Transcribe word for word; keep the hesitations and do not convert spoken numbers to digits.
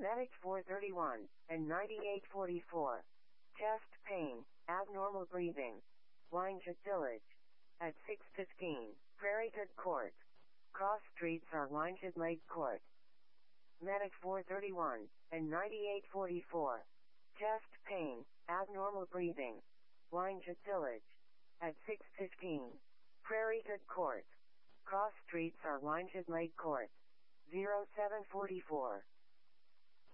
Medic four thirty-one and ninety-eight forty-four. Chest pain, abnormal breathing. Wynja Village. At six fifteen, Prairie Good Court. Cross streets are Wynja Lake Court. Medic four thirty-one and ninety-eight forty-four. Chest pain, abnormal breathing. Wynja Village. At six fifteen, Prairie Good Court. Cross streets are Wynja Lake Court. zero seven forty-four.